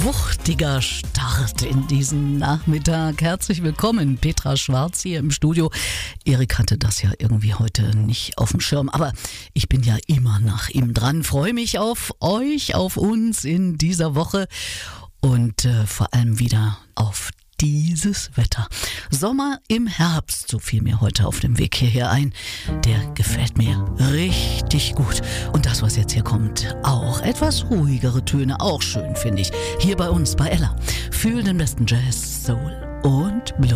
wuchtiger Start in diesen Nachmittag. Herzlich willkommen, Petra Schwarz hier im Studio. Erik hatte das ja irgendwie heute nicht auf dem Schirm, aber ich bin ja immer nach ihm dran. Freue mich auf euch, auf uns in dieser Woche und vor allem wieder auf dieses Wetter. Sommer im Herbst, so fiel mir heute auf dem Weg hierher ein. Der gefällt mir richtig gut. Und das, was jetzt hier kommt, auch etwas ruhigere Töne, auch schön, finde ich. Hier bei uns, bei Ella. Fühl den besten Jazz, Soul und Blues.